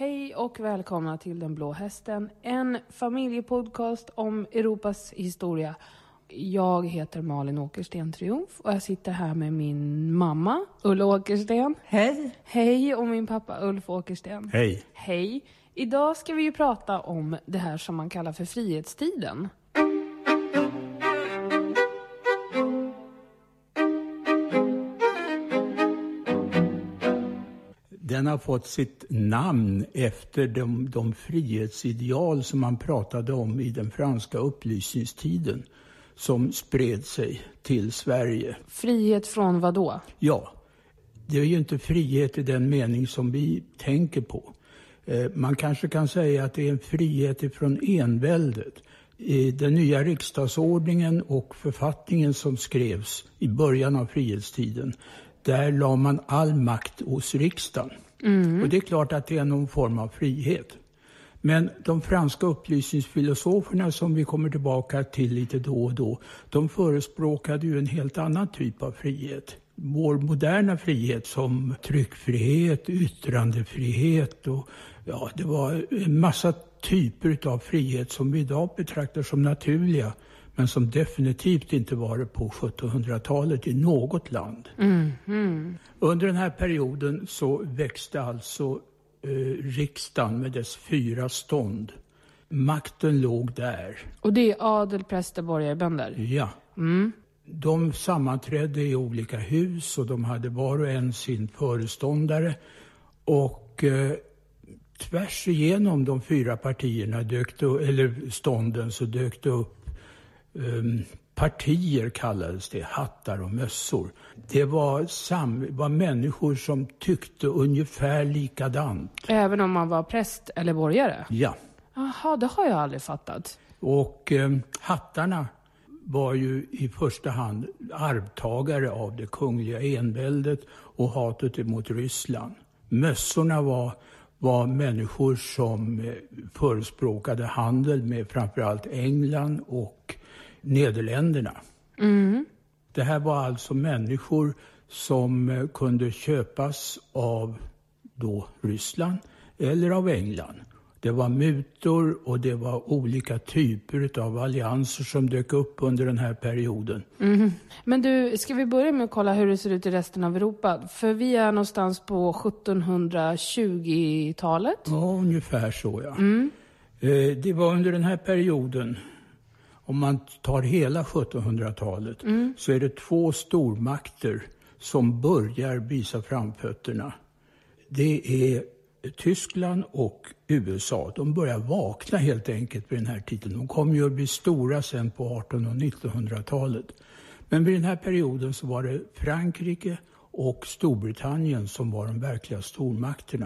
Hej och välkomna till Den blå hästen, en familjepodcast om Europas historia. Jag heter Malin Åkersten Triumf och jag sitter här med min mamma Ulla Åkersten. Hej. Hej, och min pappa Ulf Åkersten. Hej. Hej. Idag ska vi ju prata om det här som man kallar för frihetstiden. Den har fått sitt namn efter de frihetsideal som man pratade om i den franska upplysningstiden som spred sig till Sverige. Frihet från vad då? Ja, det är ju inte frihet i den mening som vi tänker på. Man kanske kan säga att det är en frihet ifrån enväldet. I den nya riksdagsordningen och författningen som skrevs i början av frihetstiden, där la man all makt hos riksdagen. Och det är klart att det är någon form av frihet. Men de franska upplysningsfilosoferna som vi kommer tillbaka till lite då och då, de förespråkade ju en helt annan typ av frihet. Vår moderna frihet som tryckfrihet, yttrandefrihet och ja, det var en massa typer av frihet som vi idag betraktar som naturliga, men som definitivt inte var det på 1700-talet i något land. Under den här perioden så växte alltså riksdagen med dess 4 stånd. Makten låg där. Och det är adel, präster, borgare, bönder? Ja. De sammanträdde i olika hus och de hade var och en sin föreståndare. Och tvärs igenom de 4 partierna eller stånden så dök det upp partier, kallades det, hattar och mössor. Det var människor som tyckte ungefär likadant. Även om man var präst eller borgare? Ja. Jaha, det har jag aldrig fattat. Och hattarna var ju i första hand arvtagare av det kungliga enväldet och hatet emot Ryssland. Mössorna var människor som förespråkade handel med framförallt England och Nederländerna. Det här var alltså människor som kunde köpas av då Ryssland eller av England. Det var mutor och det var olika typer av allianser som dök upp under den här perioden. Men du, ska vi börja med att kolla hur det ser ut i resten av Europa? För vi är någonstans på 1720-talet. Ja, ungefär så, ja. Det var under den här perioden, om man tar hela 1700-talet, så är det 2 stormakter som börjar visa framfötterna. Det är Tyskland och USA. De börjar vakna helt enkelt vid den här tiden. De kommer ju att bli stora sen på 1800- och 1900-talet. Men vid den här perioden så var det Frankrike och Storbritannien som var de verkliga stormakterna.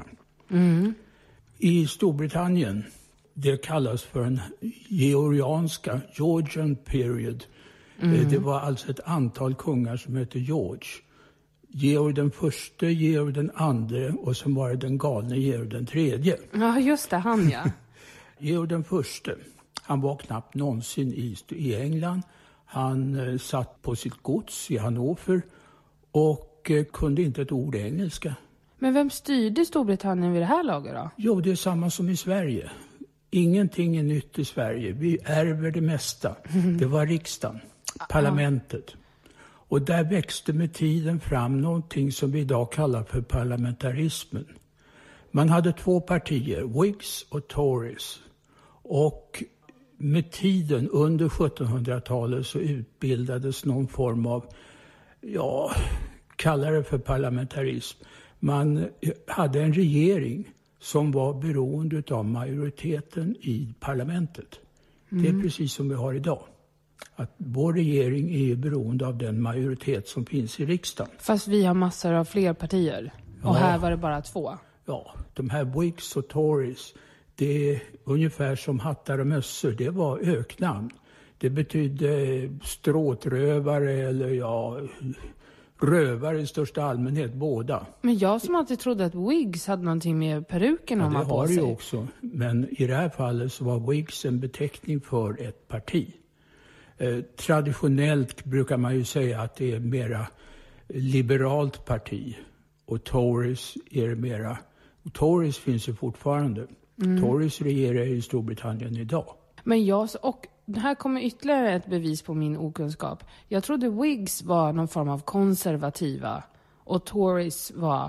I Storbritannien, det kallas för en Georgian period. Det var alltså ett antal kungar som hette George. Georg den förste, Georg den andre och sen var det den galne Georg den tredje. Ja, just det, han ja. Georg den förste, han var knappt någonsin i England. Han satt på sitt gods i Hannover och kunde inte ett ord engelska. Men vem styrde Storbritannien vid det här laget då? Jo, det är samma som i Sverige. Ingenting är nytt i Sverige. Vi ärver det mesta. Det var riksdagen, parlamentet. Och där växte med tiden fram någonting som vi idag kallar för parlamentarismen. Man hade 2 partier, Whigs och Tories. Och med tiden under 1700-talet så utbildades någon form av, kallar det för parlamentarism. Man hade en regering som var beroende av majoriteten i parlamentet. Det är precis som vi har idag. Att vår regering är beroende av den majoritet som finns i riksdagen. Fast vi har massor av fler partier. Och här var det bara 2. Ja, de här Whigs och Tories, det är ungefär som hattar och mössor. Det var öknamn. Det betydde stråtrövare eller rövare i största allmänhet, båda. Men jag som alltid trodde att Whigs hade någonting med peruken om man på sig. Det har det ju också. Men i det här fallet så var Whigs en beteckning för ett parti. Traditionellt brukar man ju säga att det är mera liberalt parti och Tories är mera Och Tories finns ju fortfarande. Tories regerar i Storbritannien idag. Men och här kommer ytterligare ett bevis på min okunskap. Jag trodde Whigs var någon form av konservativa och Tories var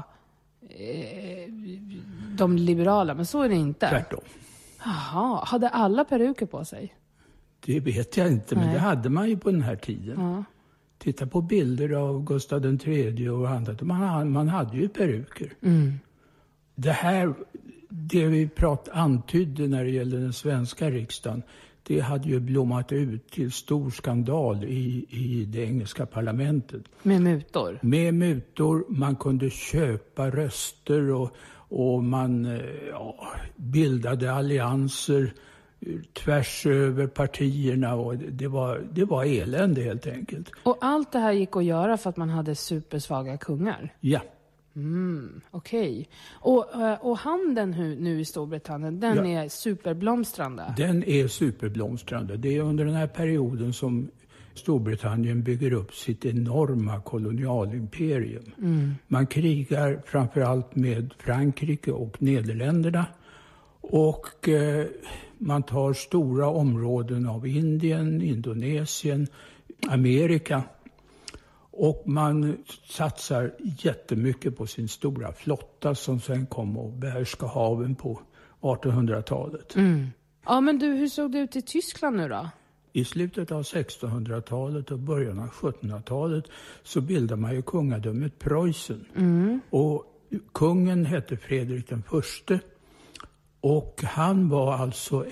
de liberala, men så är det inte. Tvärtom. Jaha, hade alla peruker på sig? Det vet jag inte, men det hade man ju på den här tiden. Ja. Titta på bilder av Gustav III och annat. Man hade ju peruker. Det vi antydde när det gäller den svenska riksdagen, det hade ju blommat ut till stor skandal i det engelska parlamentet. Med mutor? Med mutor, man kunde köpa röster och man bildade allianser tvärs över partierna och det var elände helt enkelt. Och allt det här gick att göra för att man hade supersvaga kungar? Ja. Okej. Och handeln nu i Storbritannien, den är superblomstrande? Den är superblomstrande. Det är under den här perioden som Storbritannien bygger upp sitt enorma kolonialimperium. Man krigar framförallt med Frankrike och Nederländerna. Och man tar stora områden av Indien, Indonesien, Amerika. Och man satsar jättemycket på sin stora flotta som sen kom att behärska haven på 1800-talet. Ja, men du, hur såg det ut i Tyskland nu då? I slutet av 1600-talet och början av 1700-talet så bildade man ju kungadömet Preussen. Och kungen hette Fredrik den förste. Och han var alltså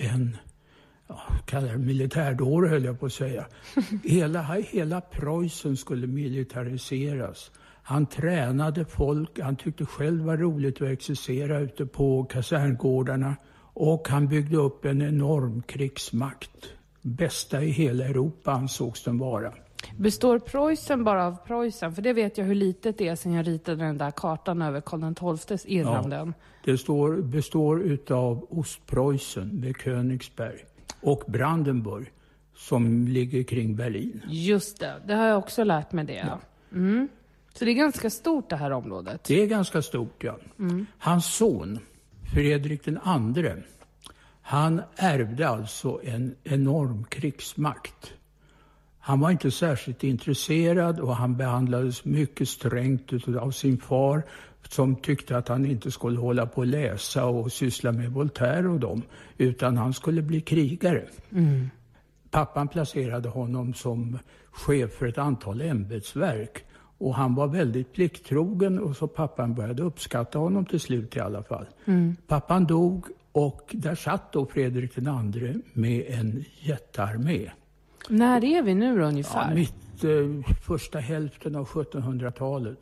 militärdåre höll jag på att säga. Hela Preussen skulle militariseras. Han tränade folk, han tyckte själv var roligt att exercera ute på kaserngårdarna. Och han byggde upp en enorm krigsmakt. Bästa i hela Europa ansågs den vara. Består Preussen bara av Preussen? För det vet jag hur litet det är sen jag ritade den där kartan över Karl XII:s irranden. Ja, det består utav Ostpreussen med Königsberg och Brandenburg som ligger kring Berlin. Just det har jag också lärt mig det. Ja. Så det är ganska stort det här området? Det är ganska stort, ja. Hans son, Fredrik den andre, han ärvde alltså en enorm krigsmakt. Han var inte särskilt intresserad och han behandlades mycket strängt av sin far som tyckte att han inte skulle hålla på att läsa och syssla med Voltaire och dem, utan han skulle bli krigare. Pappan placerade honom som chef för ett antal ämbetsverk och han var väldigt plikttrogen och så pappan började uppskatta honom till slut i alla fall. Pappan dog och där satt då Fredrik den andre med en jättearmé. När är vi nu då ungefär? Första hälften av 1700-talet.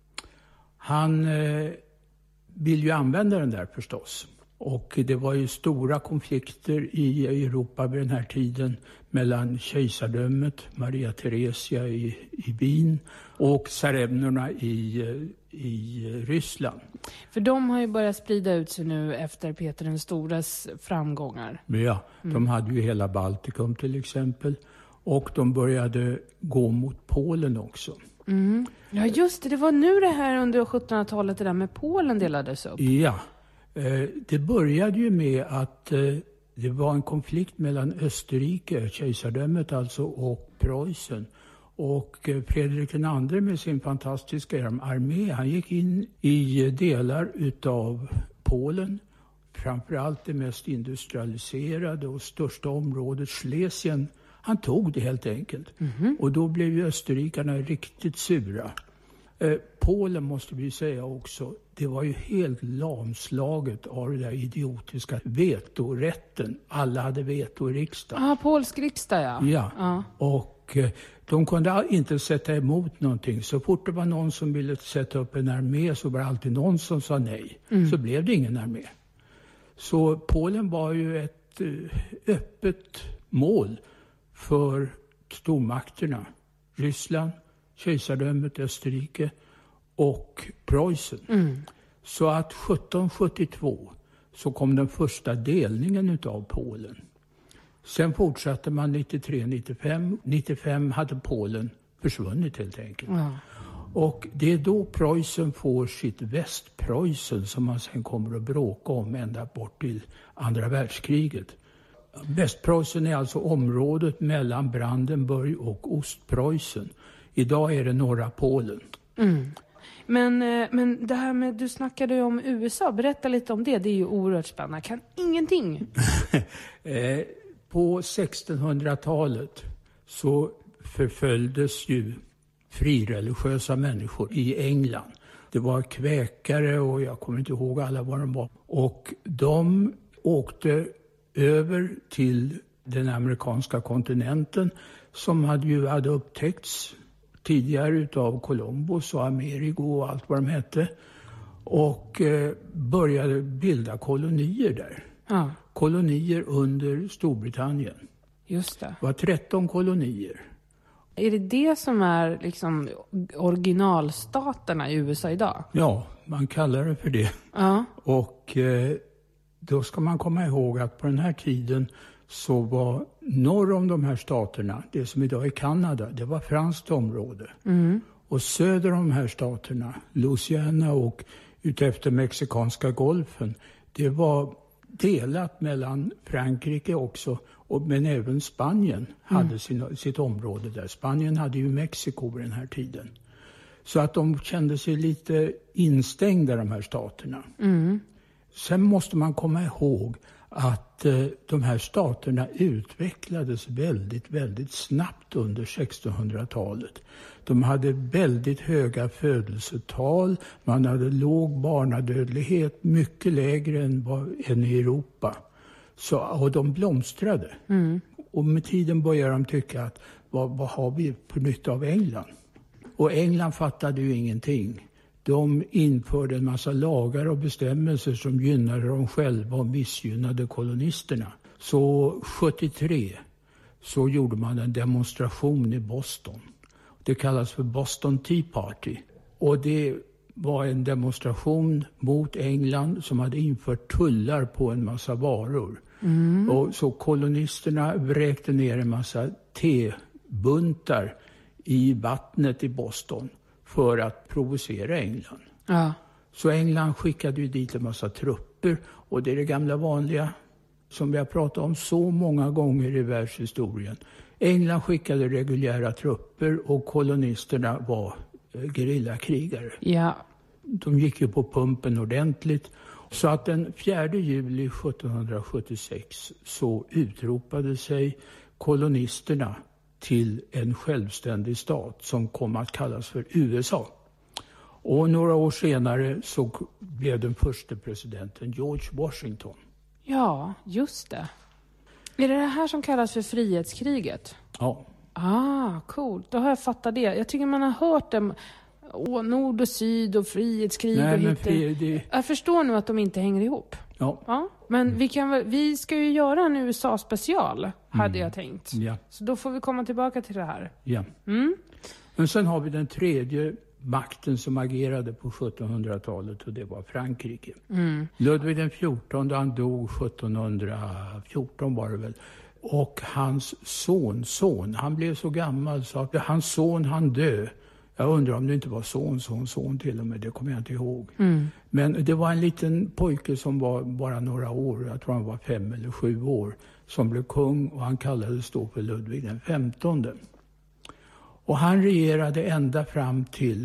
Han vill ju använda den där förstås. Och det var ju stora konflikter i Europa vid den här tiden mellan kejsardömet, Maria Theresia i Wien och tsarevnerna i Ryssland. För de har ju börjat sprida ut sig nu efter Peter den stores framgångar. Ja, de hade ju hela Baltikum till exempel. Och de började gå mot Polen också. Ja just det var nu det här under 1700-talet det där med Polen delades upp. Ja, det började ju med att det var en konflikt mellan Österrike, kejsardömet alltså, och Preussen. Och Fredrik den andre med sin fantastiska armé, han gick in i delar utav Polen. Framförallt det mest industrialiserade och största området, Schlesien. Han tog det helt enkelt. Och då blev ju österrikarna riktigt sura. Polen måste vi säga också, det var ju helt lamslaget av det där idiotiska vetorätten. Alla hade veto i riksdagen. Ja, polsk riksdag ja. Och de kunde inte sätta emot någonting. Så fort det var någon som ville sätta upp en armé så var det alltid någon som sa nej. Så blev det ingen armé. Så Polen var ju ett öppet mål för stormakterna. Ryssland, kejsardömet, Österrike och Preussen. Så att 1772 så kom den första delningen utav Polen. Sen fortsatte man 93-95. 95 hade Polen försvunnit helt enkelt. Och det är då Preussen får sitt Västpreussen som man sen kommer att bråka om ända bort till andra världskriget. Västpreussen är alltså området mellan Brandenburg och Ostpreussen. Idag är det norra Polen. Mm. Men det här med, du snackade ju om USA, berätta lite om det, det är ju oerhört spännande, kan ingenting. På 1600-talet så förföljdes ju frireligiösa människor i England. Det var kväkare och jag kommer inte ihåg alla vad de var. Och de åkte över till den amerikanska kontinenten som hade upptäckts tidigare utav Columbus och Amerigo och allt vad de hette. Och började bilda kolonier där. Ja. Kolonier under Storbritannien. Just det. Det var 13 kolonier. Är det som är liksom originalstaterna i USA idag? Ja, man kallar det för det. Ja. Och då ska man komma ihåg att på den här tiden så var norr om de här staterna, det som idag är Kanada, det var franskt område. Mm. Och söder om de här staterna, Louisiana och utefter Mexikanska golfen, det var delat mellan Frankrike också, men även Spanien hade sitt område där. Spanien hade ju Mexiko vid den här tiden. Så att de kände sig lite instängda, de här staterna. Mm. Sen måste man komma ihåg att de här staterna utvecklades väldigt, väldigt snabbt under 1600-talet. De hade väldigt höga födelsetal, man hade låg barnadödlighet, mycket lägre än i Europa. Och de blomstrade. Mm. Och med tiden började de tycka att vad har vi på nytta av England? Och England fattade ju ingenting. De införde en massa lagar och bestämmelser som gynnade dem själva och missgynnade kolonisterna. Så 73 så gjorde man en demonstration i Boston. Det kallas för Boston Tea Party. Och det var en demonstration mot England som hade infört tullar på en massa varor. Mm. Och så kolonisterna vräkte ner en massa tebuntar i vattnet i Boston för att provocera England. Ja. Så England skickade ju dit en massa trupper, och det är det gamla vanliga som vi har pratat om så många gånger i världshistorien. England skickade reguljära trupper och kolonisterna var gerillakrigare. Ja. De gick ju på pumpen ordentligt. Så att den 4 juli 1776 så utropade sig kolonisterna till en självständig stat som kom att kallas för USA. Och några år senare så blev den första presidenten George Washington. Ja, just det. Är det här som kallas för frihetskriget? Ja. Ah, coolt. Då har jag fattat det. Jag tycker man har hört dem. Nord och syd och frihetskrig. Nej, och Jag förstår nu att de inte hänger ihop. Ja. Men vi ska ju göra en USA-special, hade jag tänkt. Ja. Så då får vi komma tillbaka till det här. Ja. Mm. Men sen har vi den tredje makten som agerade på 1700-talet, och det var Frankrike. Mm. Ludvig den 14, han dog 1714 var det väl. Och hans son, han blev så gammal så att hans son han dö. Jag undrar om det inte var son till och med, det kommer jag inte ihåg. Mm. Men det var en liten pojke som var bara några år, jag tror han var 5 eller 7 år, som blev kung, och han kallades då för Ludvig den 15. Och han regerade ända fram till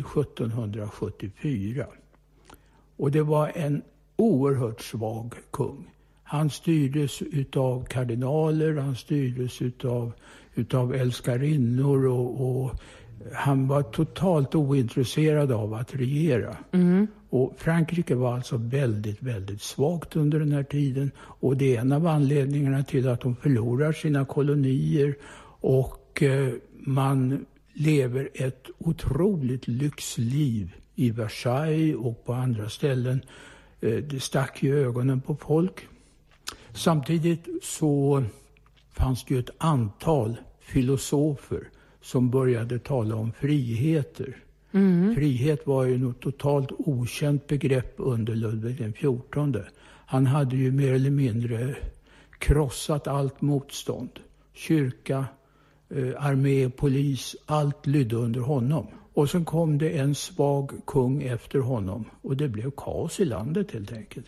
1774. Och det var en oerhört svag kung. Han styrdes utav kardinaler, han styrdes utav älskarinnor och han var totalt ointresserad av att regera. Mm. Och Frankrike var alltså väldigt, väldigt svagt under den här tiden. Och det är en av anledningarna till att de förlorar sina kolonier. Och man lever ett otroligt lyxliv i Versailles och på andra ställen. Det stack i ögonen på folk. Samtidigt så fanns det ju ett antal filosofer som började tala om friheter. Mm. Frihet var ju något totalt okänt begrepp under Ludvig den 14. Han hade ju mer eller mindre krossat allt motstånd. Kyrka, armé, polis, allt lydde under honom. Och sen kom det en svag kung efter honom och det blev kaos i landet helt enkelt.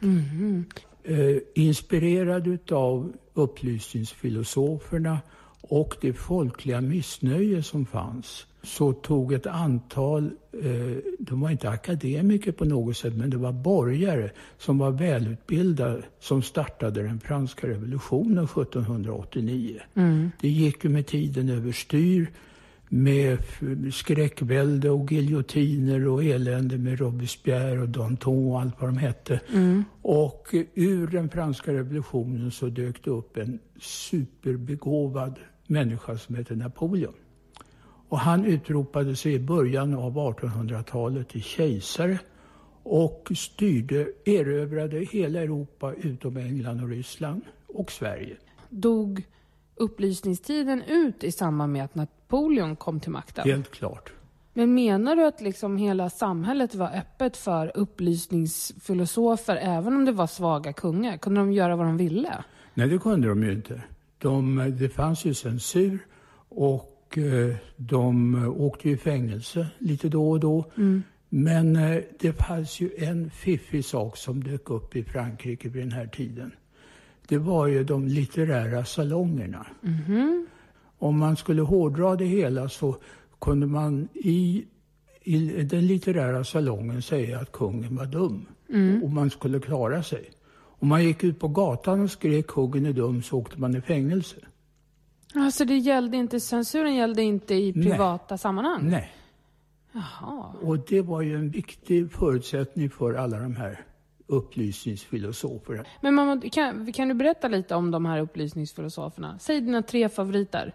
Inspirerad av upplysningsfilosoferna och det folkliga missnöje som fanns, så tog ett antal, de var inte akademiker på något sätt, men det var borgare som var välutbildade som startade den franska revolutionen 1789. Det gick ju med tiden överstyr med skräckvälde och giljotiner och elände med Robespierre och Danton och allt vad de hette. Och ur den franska revolutionen så dök det upp en superbegåvad människa som heter Napoleon. Och han utropade sig i början av 1800-talet till kejsare och erövrade hela Europa utom England och Ryssland och Sverige. Dog upplysningstiden ut i samband med att Napoleon kom till makten? Helt klart. Men menar du att liksom hela samhället var öppet för upplysningsfilosofer även om det var svaga kungar? Kunde de göra vad de ville? Nej, det kunde de ju inte. Det fanns ju censur och de åkte i fängelse lite då och då. Men det fanns ju en fiffig sak som dök upp i Frankrike vid den här tiden. Det var ju de litterära salongerna. Om man skulle hårdra det hela så kunde man i den litterära salongen säga att kungen var dum. Och man skulle klara sig. Om man gick ut på gatan och skrek kungen är dum så åkte man i fängelse. Alltså det gällde inte, censuren gällde inte i privata sammanhang? Nej. Jaha. Och det var ju en viktig förutsättning för alla de här upplysningsfilosoferna. Men mamma, kan du berätta lite om de här upplysningsfilosoferna? Säg dina 3 favoriter.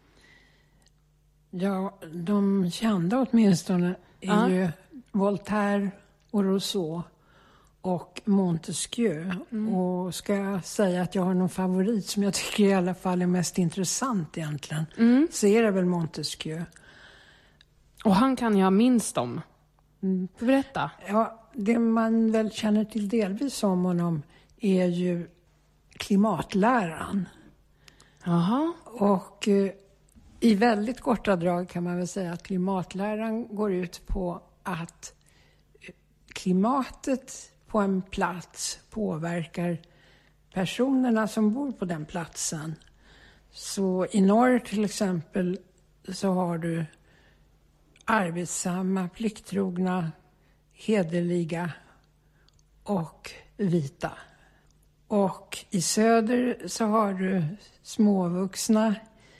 Ja, de kända åtminstone är ju Voltaire och Rousseau och Montesquieu. Och ska jag säga att jag har någon favorit som jag tycker i alla fall är mest intressant egentligen, så är det väl Montesquieu. Och han kan jag minst om. Berätta. Ja, det man väl känner till delvis om honom är ju klimatläran. Jaha. Och i väldigt korta drag kan man väl säga att klimatläran går ut på att klimatet på en plats påverkar personerna som bor på den platsen. Så i norr till exempel så har du arbetsamma, plikttrogna, hederliga och vita. Och i söder så har du småvuxna,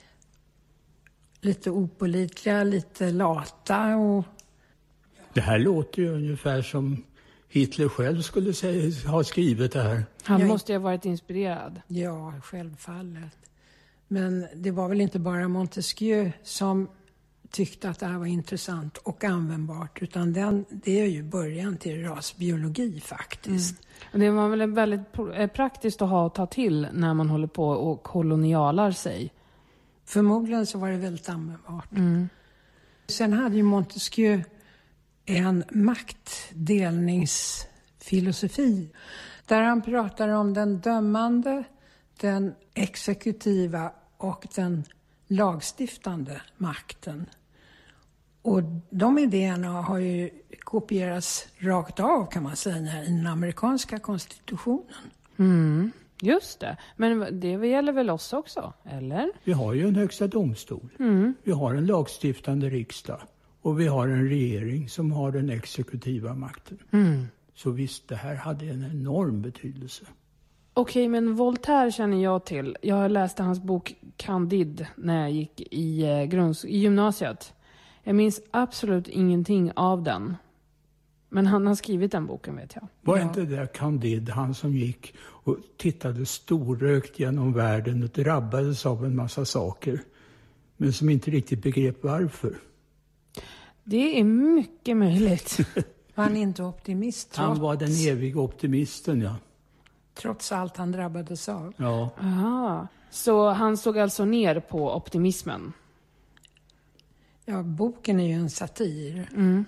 lite opålitliga, lite lata. Och det här låter ju ungefär som Hitler själv skulle ha skrivit det här. Han måste ju ha varit inspirerad. Ja, självfallet. Men det var väl inte bara Montesquieu som tyckte att det här var intressant och användbart, utan det är ju början till rasbiologi faktiskt. Det var väl väldigt praktiskt att ha att ta till när man håller på och kolonialar sig. Förmodligen så var det väldigt användbart. Sen hade ju Montesquieu en maktdelningsfilosofi där han pratar om den dömande, den exekutiva och den lagstiftande makten. Och de idéerna har ju kopierats rakt av kan man säga i den amerikanska konstitutionen. Just det. Men det gäller väl oss också, eller? Vi har ju en högsta domstol. Vi har en lagstiftande riksdag. Och vi har en regering som har den exekutiva makten. Så visst, det här hade en enorm betydelse. Okej, men Voltaire känner jag till. Jag läste hans bok Candide när jag gick i gymnasiet. Jag minns absolut ingenting av den. Men han har skrivit den boken, vet jag. Var inte det där Candide, han som gick och tittade storrökt genom världen och drabbades av en massa saker. Men som inte riktigt begrep varför. Det är mycket möjligt. Var han inte optimist? Han var den eviga optimisten, ja. Trots allt han drabbades av. Ja. Aha. Så han såg alltså ner på optimismen? Ja, boken är ju en satir.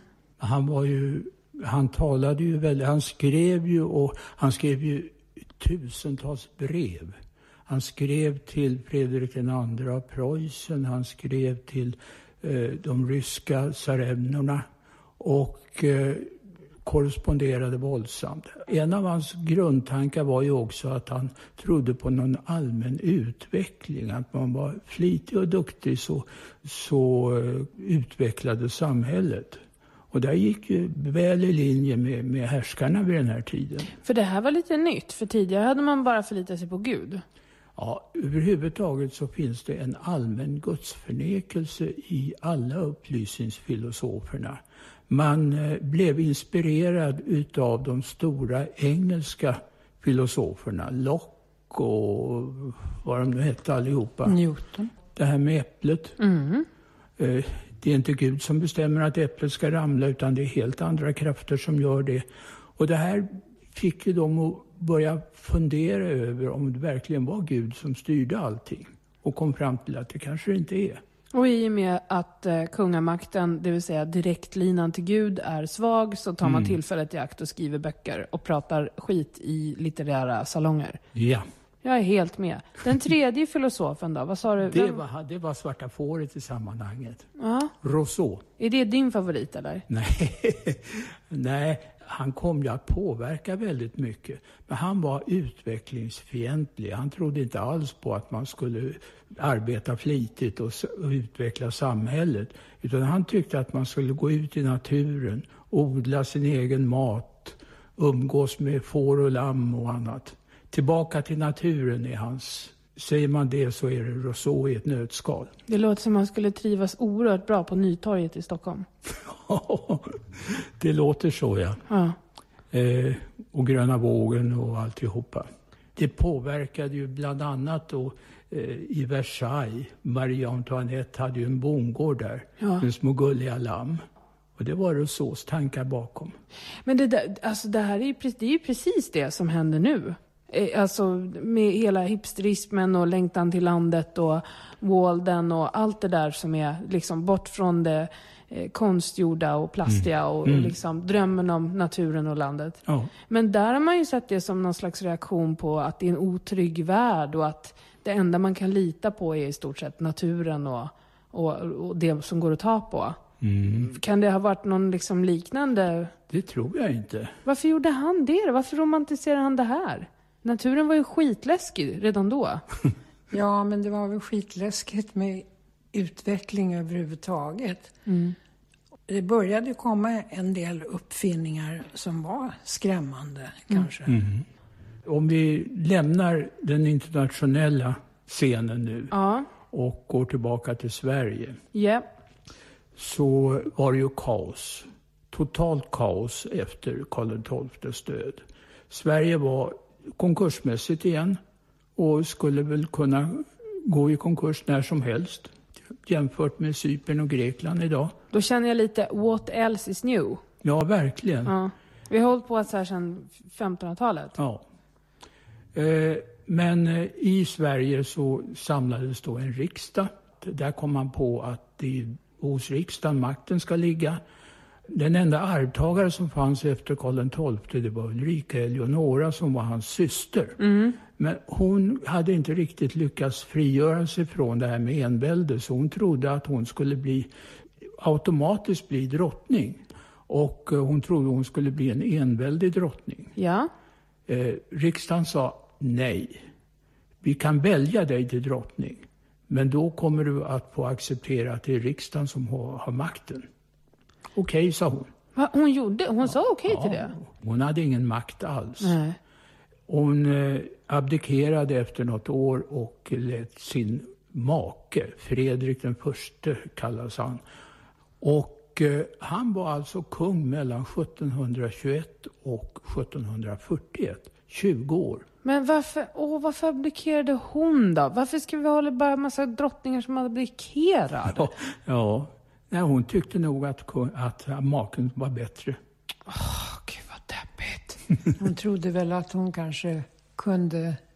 Han talade ju väldigt, han skrev ju tusentals brev. Han skrev till Fredrik II av Preussen, han skrev till de ryska tsarevnorna och korresponderade våldsamt. En av hans grundtankar var ju också att han trodde på någon allmän utveckling. Att man var flitig och duktig så utvecklade samhället. Och det gick ju väl i linje med härskarna vid den här tiden. För det här var lite nytt, för tidigare hade man bara förlitat sig på Gud. Ja, överhuvudtaget så finns det en allmän gudsförnekelse i alla upplysningsfilosoferna. Man blev inspirerad utav de stora engelska filosoferna, Locke och vad de nu hette allihopa. Newton. Det här med äpplet. Det är inte Gud som bestämmer att äpplet ska ramla, utan det är helt andra krafter som gör det. Och det här fick ju dem att börja fundera över om det verkligen var Gud som styrde allting. Och kom fram till att det kanske inte är. Och i och med att kungamakten, det vill säga direktlinan till Gud, är svag, så tar man tillfället i akt och skriver böcker och pratar skit i litterära salonger. Ja. Jag är helt med. Den tredje filosofen då, vad sa du? Det var svarta fåret i sammanhanget. Ja. Rousseau. Är det din favorit eller? Nej, han kom ju att påverka väldigt mycket. Men han var utvecklingsfientlig. Han trodde inte alls på att man skulle arbeta flitigt och utveckla samhället. Utan han tyckte att man skulle gå ut i naturen, odla sin egen mat, umgås med får och lamm och annat. Tillbaka till naturen är hans. Säger man det så är det Rousseau i ett nötskal. Det låter som man skulle trivas oerhört bra på Nytorget i Stockholm. Det låter så, ja. Och Gröna vågen och alltihopa. Det påverkade ju bland annat då, i Versailles. Marie Antoinette hade ju en bondgård där. Ja. Med små gulliga lamm. Och det var Rousseaus tankar bakom. Men det här är ju precis det som händer nu. Alltså med hela hipsterismen och längtan till landet och Walden och allt det där som är liksom bort från det konstgjorda och plastiga och liksom drömmen om naturen och landet. Ja. Men där har man ju sett det som någon slags reaktion på att det är en otrygg värld och att det enda man kan lita på är i stort sett naturen och det som går att ta på. Kan det ha varit någon liksom liknande? Det tror jag inte. Varför gjorde han det? Varför romantiserade han det här? Naturen var ju skitläskig redan då. Ja, men det var väl skitläskigt med utveckling överhuvudtaget. Det började komma en del uppfinningar som var skrämmande kanske. Om vi lämnar den internationella scenen nu och går tillbaka till Sverige. Yeah. Så var det ju kaos. Totalt kaos efter Karl XII:s död. Sverige var konkursmässigt igen och skulle väl kunna gå i konkurs när som helst jämfört med Cypern och Grekland idag. Då känner jag lite what else is new? Ja, verkligen. Ja. Vi har hållit på så här sedan 1500-talet. Ja. Men i Sverige så samlades då en riksdag. Där kom man på att hos riksdagen makten ska ligga. Den enda arvtagare som fanns efter Karl XII, det var Ulrika Eleonora som var hans syster. Men hon hade inte riktigt lyckats frigöra sig från det här med envälde, så hon trodde att hon skulle automatiskt bli drottning. Och hon trodde hon skulle bli en enväldig drottning. Ja. Riksdagen sa nej. Vi kan välja dig till drottning. Men då kommer du att få acceptera att det är riksdagen som har makten. Okej, sa hon. Va, hon sa okej till det? Hon hade ingen makt alls. Nej. Hon abdikerade efter något år och lät sin make, Fredrik den förste kallas han. Och han var alltså kung mellan 1721 och 1741. 20 år. Men varför abdikerade hon då? Varför ska vi hålla bara en massa drottningar som abdikerade? Ja. Nej, hon tyckte nog att maken var bättre. Gud vad deppigt. Hon trodde väl att hon kanske kunde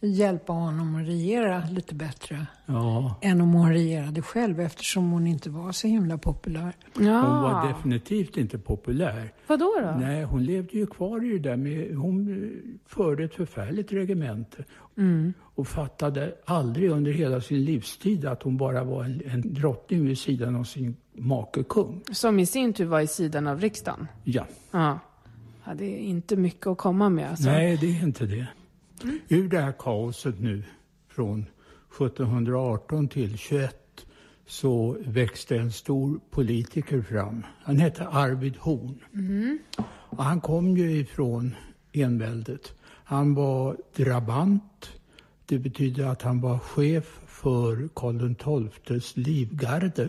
hjälpa honom att regera lite bättre Ja. än om hon regerade själv, eftersom hon inte var så himla populär. Ja. Hon var definitivt inte populär. Vadå då? Nej, hon levde ju kvar i det där med, hon förde ett förfärligt regemente. Och fattade aldrig under hela sin livstid att hon bara var en drottning vid sidan av sin make kung. Som i sin tur var i sidan av riksdagen. Ja. Ja. Ja, det är inte mycket att komma med. Alltså. Nej, det är inte det. Ur det här kaoset nu från 1718 till 21 så växte en stor politiker fram. Han hette Arvid Horn. Och han kom ju ifrån enväldet. Han var drabant. Det betyder att han var chef för Karl XII:s livgarde.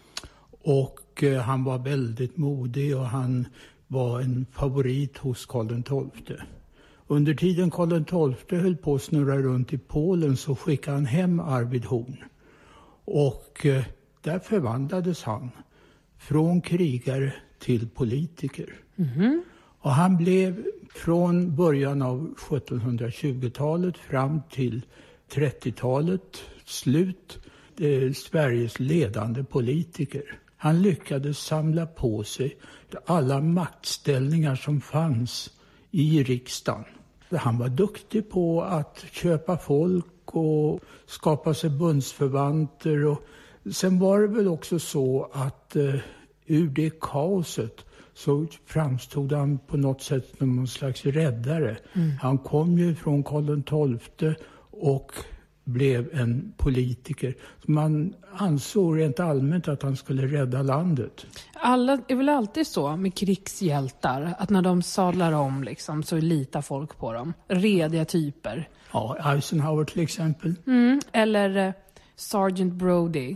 Och han var väldigt modig och han var en favorit hos Karl XII. Under tiden Karl XII höll på att snurra runt i Polen så skickade han hem Arvid Horn. Och där förvandlades han från krigare till politiker. Och han blev från början av 1720-talet fram till 30-talet slut Sveriges ledande politiker. Han lyckades samla på sig alla maktställningar som fanns i riksdagen. Han var duktig på att köpa folk och skapa sig bundsförvanter. Och sen var det väl också så att ur det kaoset så framstod han på något sätt som någon slags räddare. Han kom ju från Karl XII och blev en politiker. Man ansåg rent allmänt att han skulle rädda landet. Alla är väl alltid så med krigshjältar, att när de sadlar om liksom, så litar folk på dem. Rediga typer. Ja, Eisenhower till exempel. Eller Sergeant Brody.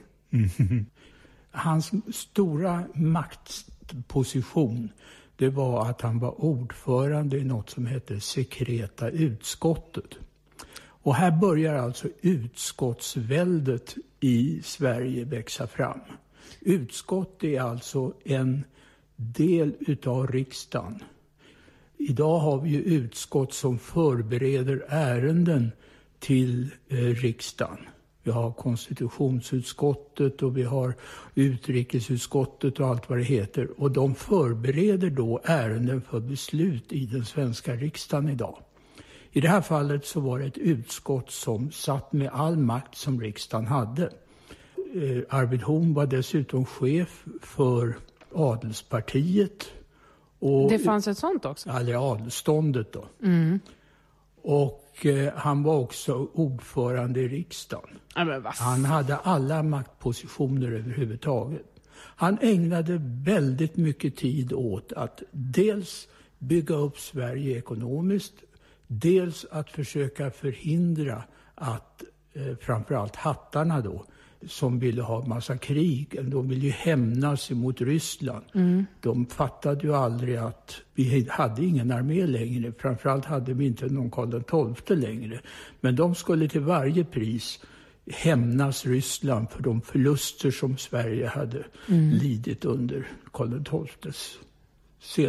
Hans stora maktposition, det var att han var ordförande i något som hette sekreta utskottet. Och här börjar alltså utskottsväldet i Sverige växa fram. Utskott är alltså en del utav riksdagen. Idag har vi ju utskott som förbereder ärenden till riksdagen. Vi har konstitutionsutskottet och vi har utrikesutskottet och allt vad det heter. Och de förbereder då ärenden för beslut i den svenska riksdagen idag. I det här fallet så var det ett utskott som satt med all makt som riksdagen hade. Arvid Horn var dessutom chef för adelspartiet. Och Det fanns ett sånt också? Eller adelståndet då. Och han var också ordförande i riksdagen. Han hade alla maktpositioner överhuvudtaget. Han ägnade väldigt mycket tid åt att dels bygga upp Sverige ekonomiskt, dels att försöka förhindra att framförallt hattarna då, som ville ha massa krig, de ville ju hämnas emot Ryssland. De fattade ju aldrig att vi hade ingen armé längre. Framförallt hade vi inte någon Karl XII längre. Men de skulle till varje pris hämnas Ryssland för de förluster som Sverige hade lidit under Karl XII:s